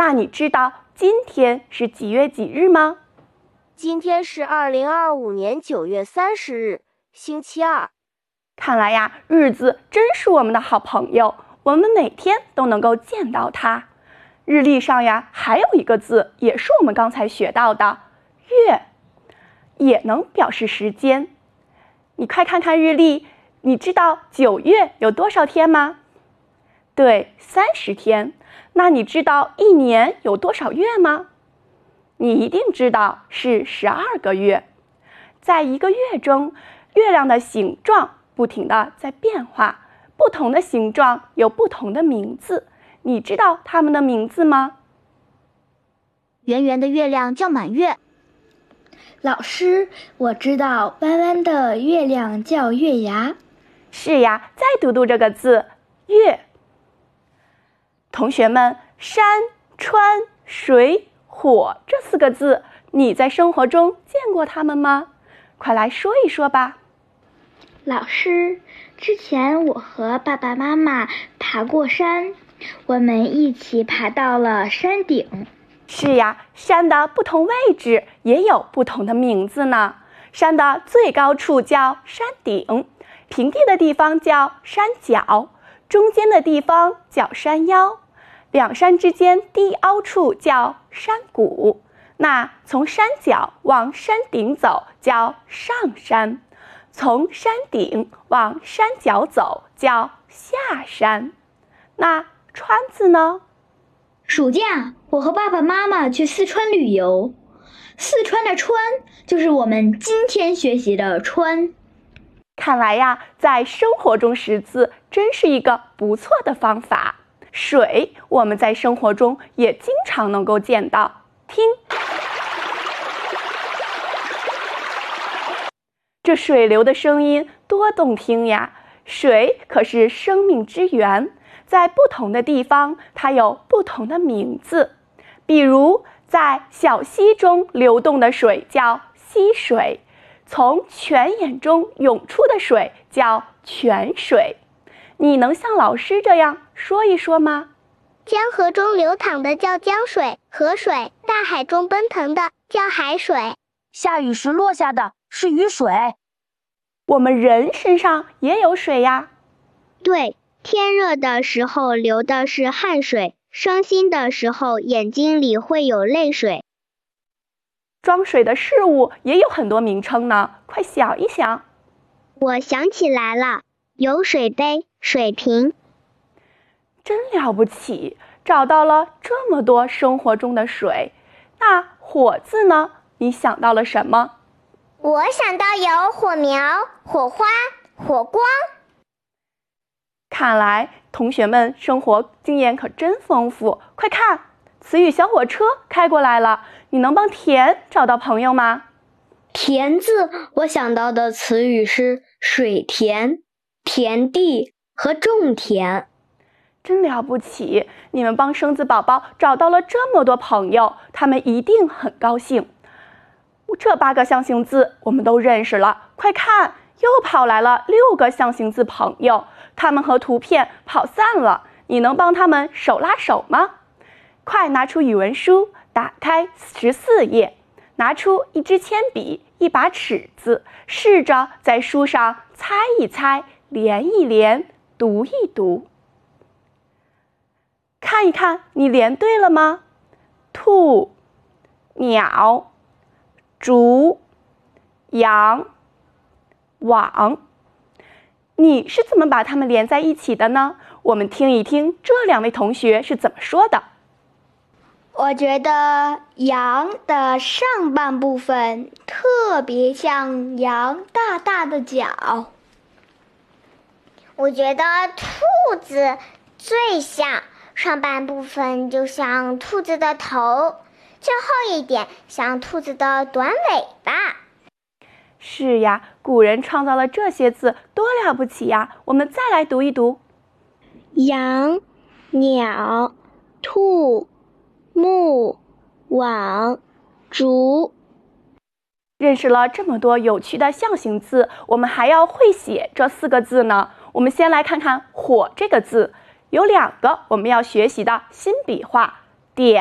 那你知道今天是几月几日吗？ 今天是2025年9月30日，星期二。 看来呀，日子真是我们的好朋友，我们每天都能够见到它。日历上呀，还有一个字，也是我们刚才学到的，月，也能表示时间。你快看看日历，你知道9月有多少天吗？对，30天。那你知道一年有多少月吗？你一定知道是12个月。在一个月中，月亮的形状不停地在变化，不同的形状有不同的名字。你知道它们的名字吗？ 圆圆的月亮叫满月。 老师，我知道弯弯的月亮叫月牙。 是呀，再读读这个字，月。同学们，山、川、水、火这4个字，你在生活中见过它们吗？快来说一说吧。 老师，之前我和爸爸妈妈爬过山，我们一起爬到了山顶。 是呀，山的不同位置也有不同的名字呢。山的最高处叫山顶，平地的地方叫山脚，中间的地方叫山腰，两山之间低凹处叫山谷。那从山脚往山顶走叫上山，从山顶往山脚走叫下山。那川字呢？ 暑假我和爸爸妈妈去四川旅游，四川的川就是我们今天学习的川。 看来呀，在生活中识字真是一个不错的方法。水，我们在生活中也经常能够见到。听，这水流的声音多动听呀！水可是生命之源，在不同的地方，它有不同的名字。比如，在小溪中流动的水叫溪水，从泉眼中涌出的水叫泉水。你能像老师这样说一说吗？ 江河中流淌的叫江水、河水，大海中奔腾的叫海水。 下雨时落下的是雨水。 我们人身上也有水呀。 对，天热的时候流的是汗水，伤心的时候眼睛里会有泪水。 装水的事物也有很多名称呢，快想一想。 我想起来了，有水杯、水瓶。 真了不起，找到了这么多生活中的水。那火字呢？你想到了什么？ 我想到有火苗、火花、火光。 看来同学们生活经验可真丰富。快看，词语小火车开过来了。你能帮田找到朋友吗？ 田字，我想到的词语是水田、田地和种田。 真了不起，你们帮生子宝宝找到了这么多朋友，他们一定很高兴。这8个象形字我们都认识了，快看，又跑来了6个象形字朋友，他们和图片跑散了，你能帮他们手拉手吗？快拿出语文书，打开14页，拿出一支铅笔、一把尺子，试着在书上猜一猜，连一连，读一读。看一看，你连对了吗？兔、鸟、竹、羊、网，你是怎么把它们连在一起的呢？我们听一听这2位同学是怎么说的。 我觉得羊的上半部分特别像羊大大的脚。 我觉得兔子最像，上半部分就像兔子的头，最后一点像兔子的短尾巴。 是呀，古人创造了这些字，多了不起呀！我们再来读一读： 羊、鸟、兔、木、网、竹。 认识了这么多有趣的象形字，我们还要会写这4个字呢。我们先来看看火这个字，有2个我们要学习的新笔画，